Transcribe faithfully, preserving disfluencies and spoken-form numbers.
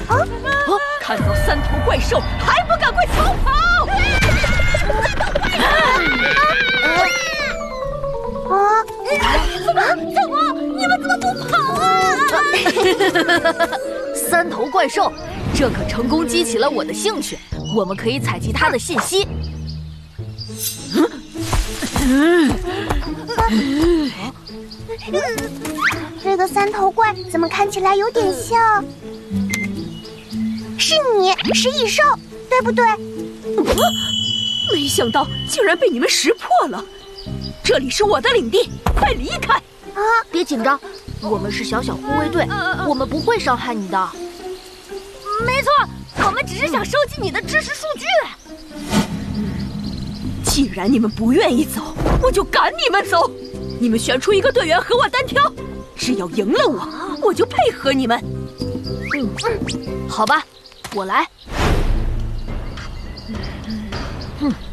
啊！ 哦，看到三头怪兽还不赶快逃跑！ 三头怪兽！啊！怎么？怎么？你们怎么不跑啊？ 三头怪兽，这可成功激起了我的兴趣。我们可以采集它的信息。 这个三头怪怎么看起来有点像？是你，食蚁兽，对不对？ 没想到竟然被你们识破了！这里是我的领地，快离开！ 啊！ 别紧张，我们是小小护卫队，我们不会伤害你的。 没错，我们只是想收集你的知识数据。 既然你们不愿意走，我就赶你们走。你们选出一个队员和我单挑，只要赢了我，我就配合你们。 嗯，好吧，我来。嗯。